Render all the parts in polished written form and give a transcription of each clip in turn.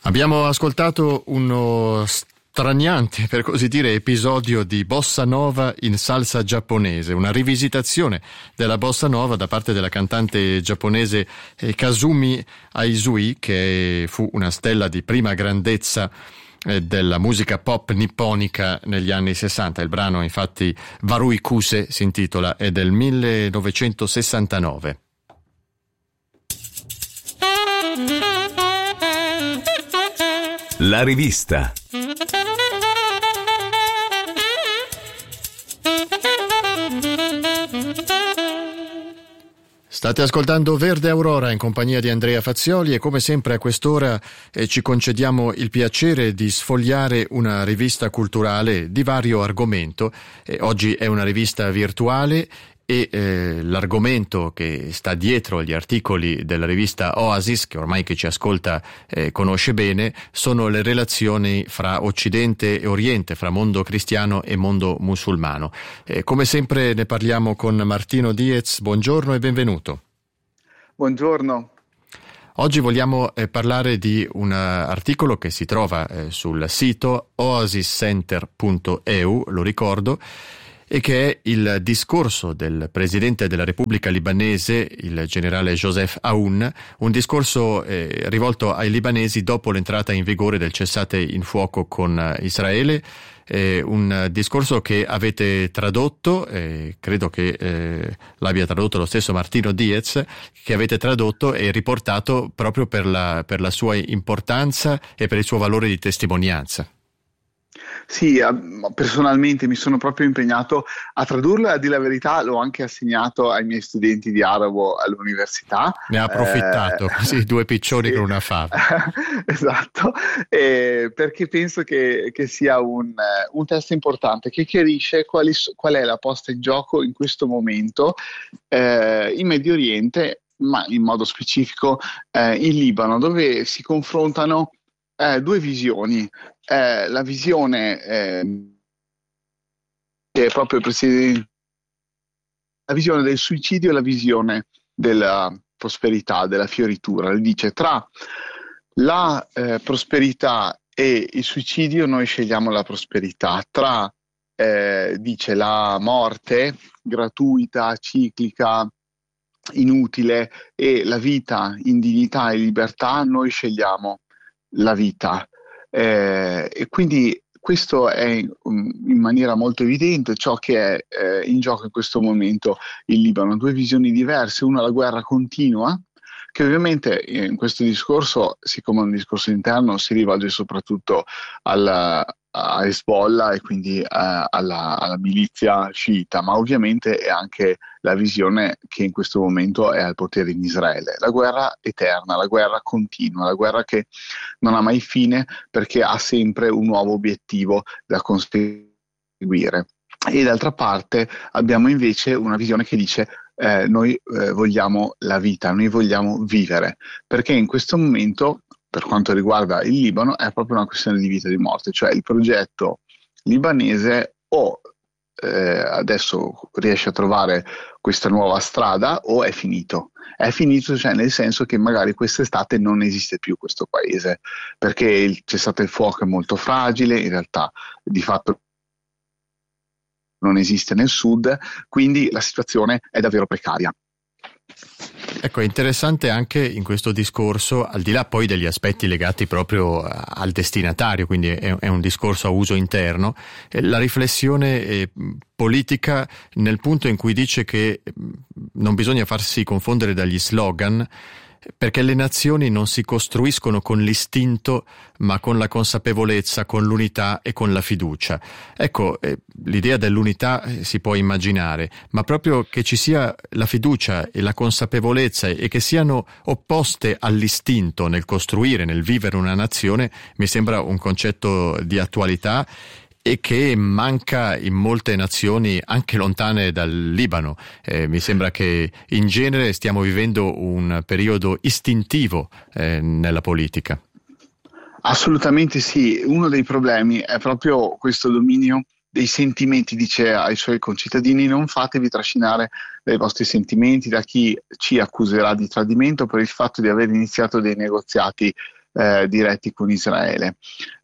Abbiamo ascoltato uno straniante, per così dire, episodio di bossa nova in salsa giapponese, una rivisitazione della bossa nova da parte della cantante giapponese Kazumi Aizui, che fu una stella di prima grandezza della musica pop nipponica negli anni 60. Il brano, infatti, Warui Kuse si intitola, è del 1969. La rivista. State ascoltando Verde Aurora in compagnia di Andrea Fazioli e come sempre a quest'ora ci concediamo il piacere di sfogliare una rivista culturale di vario argomento. Oggi è una rivista virtuale e l'argomento che sta dietro gli articoli della rivista Oasis, che ormai chi ci ascolta conosce bene, sono le relazioni fra Occidente e Oriente, fra mondo cristiano e mondo musulmano. Come sempre ne parliamo con Martino Diez. Buongiorno e benvenuto. Buongiorno. Oggi vogliamo parlare di un articolo che si trova sul sito oasiscenter.eu, lo ricordo, e che è il discorso del presidente della Repubblica libanese, il generale Joseph Aoun, un discorso rivolto ai libanesi dopo l'entrata in vigore del cessate il fuoco con Israele, un discorso che avete tradotto, credo che l'abbia tradotto lo stesso Martino Diez, che avete tradotto e riportato proprio per la sua importanza e per il suo valore di testimonianza. Sì, personalmente mi sono proprio impegnato a tradurlo e a dire la verità l'ho anche assegnato ai miei studenti di arabo all'università. Ne ha approfittato, così due piccioni sì. con una fava. Esatto, perché penso che sia un testo importante che chiarisce qual è la posta in gioco in questo momento in Medio Oriente, ma in modo specifico in Libano, dove si confrontano due visioni. La visione che è proprio il presidente, la visione del suicidio e la visione della prosperità, della fioritura. Lui dice: tra la prosperità e il suicidio noi scegliamo la prosperità, tra dice la morte gratuita, ciclica, inutile e la vita in dignità e libertà noi scegliamo la vita. E quindi questo è in maniera molto evidente ciò che è in gioco in questo momento in Libano. Due visioni diverse, una la guerra continua, che ovviamente in questo discorso, siccome è un discorso interno, si rivolge soprattutto a Hezbollah e quindi alla milizia sciita, ma ovviamente è anche la visione che in questo momento è al potere in Israele. La guerra eterna, la guerra continua, la guerra che non ha mai fine perché ha sempre un nuovo obiettivo da conseguire. E d'altra parte abbiamo invece una visione che dice noi vogliamo la vita, noi vogliamo vivere, perché in questo momento, per quanto riguarda il Libano, è proprio una questione di vita e di morte, cioè il progetto libanese o adesso riesce a trovare questa nuova strada o è finito. È finito, cioè nel senso che magari quest'estate non esiste più questo paese, perché il cessate il fuoco è molto fragile, in realtà di fatto non esiste nel sud, quindi la situazione è davvero precaria. Ecco, è interessante anche in questo discorso, al di là poi degli aspetti legati proprio al destinatario, quindi è un discorso a uso interno, la riflessione politica nel punto in cui dice che non bisogna farsi confondere dagli slogan, perché le nazioni non si costruiscono con l'istinto, ma con la consapevolezza, con l'unità e con la fiducia. Ecco, l'idea dell'unità si può immaginare, ma proprio che ci sia la fiducia e la consapevolezza e che siano opposte all'istinto nel costruire, nel vivere una nazione, mi sembra un concetto di attualità e che manca in molte nazioni anche lontane dal Libano. Mi sembra che in genere stiamo vivendo un periodo istintivo nella politica. Assolutamente sì, uno dei problemi è proprio questo dominio dei sentimenti. Dice ai suoi concittadini: non fatevi trascinare dai vostri sentimenti, da chi ci accuserà di tradimento per il fatto di aver iniziato dei negoziati diretti con Israele,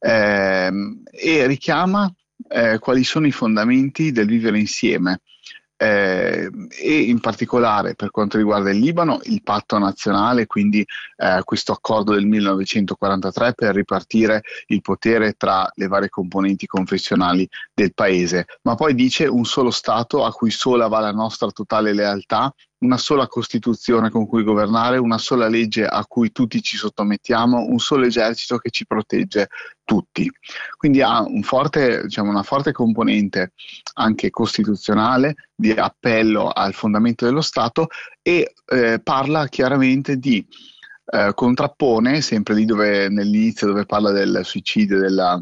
e richiama quali sono i fondamenti del vivere insieme. E in particolare per quanto riguarda il Libano, il patto nazionale, quindi questo accordo del 1943 per ripartire il potere tra le varie componenti confessionali del paese, ma poi dice un solo Stato a cui sola va la nostra totale lealtà, una sola Costituzione con cui governare, una sola legge a cui tutti ci sottomettiamo, un solo esercito che ci protegge tutti. Quindi ha una forte componente anche costituzionale di appello al fondamento dello Stato, e parla chiaramente di contrappone, sempre lì nell'inizio dove parla del suicidio,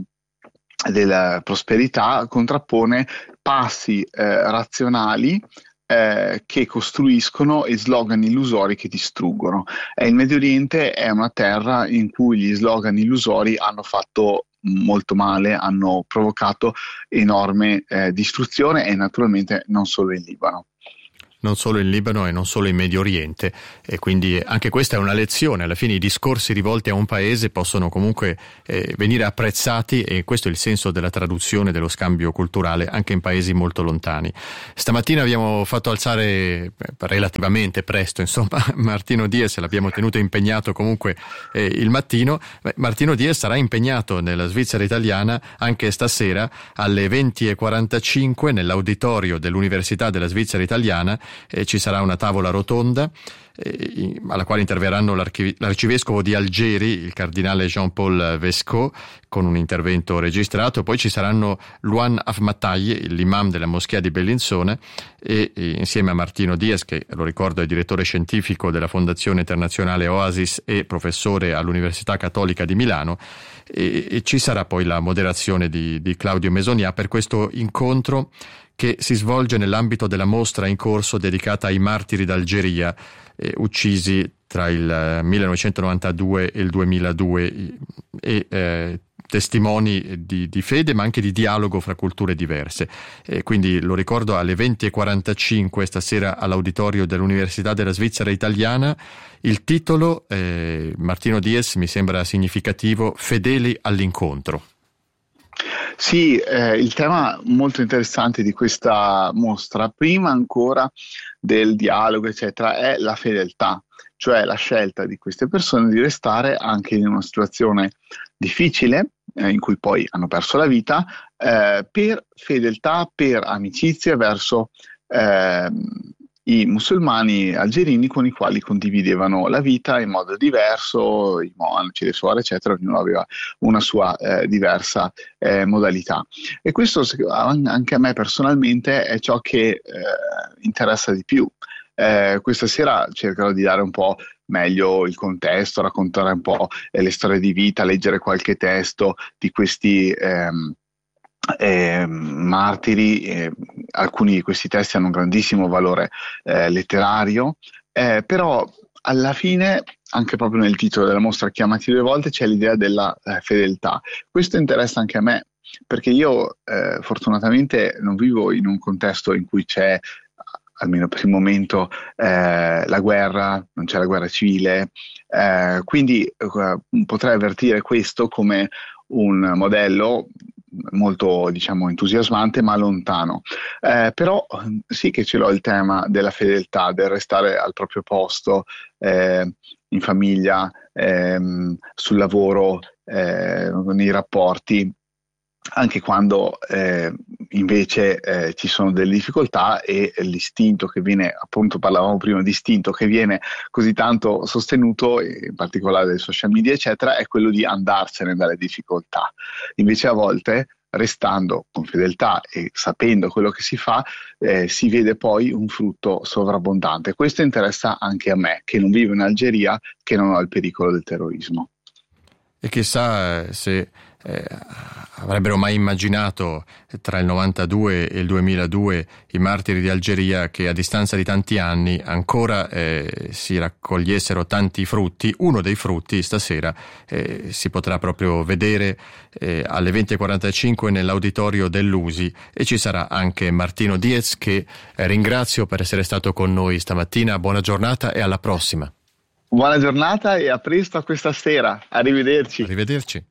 della prosperità, contrappone passi razionali che costruiscono e slogan illusori che distruggono. Il Medio Oriente è una terra in cui gli slogan illusori hanno fatto molto male, hanno provocato enorme distruzione, e naturalmente non solo in Libano. Non solo in Libano e non solo in Medio Oriente, e quindi anche questa è una lezione. Alla fine i discorsi rivolti a un paese possono comunque venire apprezzati, e questo è il senso della traduzione, dello scambio culturale anche in paesi molto lontani. Stamattina abbiamo fatto alzare relativamente presto, insomma, Martino Diez, l'abbiamo tenuto impegnato comunque il mattino. Martino Diez sarà impegnato nella Svizzera italiana anche stasera alle 20:45 nell'auditorio dell'Università della Svizzera italiana. Ci sarà una tavola rotonda alla quale interverranno l'arcivescovo di Algeri, il cardinale Jean-Paul Vesco, con un intervento registrato. Poi ci saranno Luan Afmatay, l'imam della moschea di Bellinzona, e insieme a Martino Diez, che lo ricordo è direttore scientifico della Fondazione Internazionale Oasis e professore all'Università Cattolica di Milano, e ci sarà poi la moderazione di Claudio Mesonia per questo incontro che si svolge nell'ambito della mostra in corso dedicata ai martiri d'Algeria uccisi tra il 1992 e il 2002, e testimoni di fede ma anche di dialogo fra culture diverse. Quindi lo ricordo alle 20:45 stasera all'auditorio dell'Università della Svizzera italiana. Il titolo, Martino Diez, mi sembra significativo: Fedeli all'incontro. Sì, il tema molto interessante di questa mostra, prima ancora del dialogo, eccetera, è la fedeltà, cioè la scelta di queste persone di restare anche in una situazione difficile, in cui poi hanno perso la vita, per fedeltà, per amicizia verso i musulmani algerini con i quali condividevano la vita in modo diverso, i monaci, le suore, eccetera, ognuno aveva una sua diversa modalità. E questo anche a me personalmente è ciò che interessa di più. Questa sera cercherò di dare un po' meglio il contesto, raccontare un po' le storie di vita, leggere qualche testo di questi martiri. Alcuni di questi testi hanno un grandissimo valore letterario, però alla fine, anche proprio nel titolo della mostra Chiamati due volte, c'è l'idea della fedeltà. Questo interessa anche a me, perché io fortunatamente non vivo in un contesto in cui c'è, almeno per il momento, la guerra, non c'è la guerra civile, quindi potrei avvertire questo come un modello molto, diciamo, entusiasmante ma lontano, però sì che ce l'ho il tema della fedeltà, del restare al proprio posto, in famiglia, sul lavoro, nei rapporti, anche quando invece ci sono delle difficoltà, e l'istinto che viene, appunto parlavamo prima di istinto, che viene così tanto sostenuto, in particolare dai social media eccetera, è quello di andarsene dalle difficoltà. Invece a volte, restando con fedeltà e sapendo quello che si fa, si vede poi un frutto sovrabbondante. Questo interessa anche a me, che non vivo in Algeria, che non ho il pericolo del terrorismo. E chissà se avrebbero mai immaginato tra il 92 e il 2002 i martiri di Algeria che a distanza di tanti anni ancora si raccogliessero tanti frutti. Uno dei frutti stasera si potrà proprio vedere alle 20:45 nell'auditorio dell'USI, e ci sarà anche Martino Diez, che ringrazio per essere stato con noi stamattina. Buona giornata e alla prossima. Buona giornata e a presto a questa sera. Arrivederci. Arrivederci.